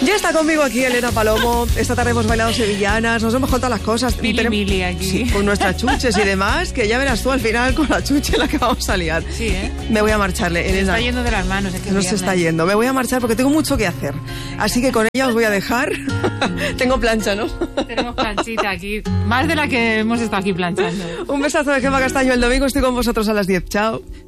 Ya está conmigo aquí Elena Palomo. Esta tarde hemos bailado sevillanas, nos hemos contado las cosas. Mili aquí. Sí, con nuestras chuches y demás, que ya verás tú al final con la chuche la que vamos a liar. Sí, ¿eh? Me voy a marcharle, Elena. Se está yendo de las manos. No se está yendo. Me voy a marchar porque tengo mucho que hacer. Así que con ella os voy a dejar. Tengo plancha, ¿no? Tenemos planchita aquí. Más de la que hemos estado aquí planchando. Un besazo de Gemma Castaño. El domingo estoy con vosotros a las 10. Chao.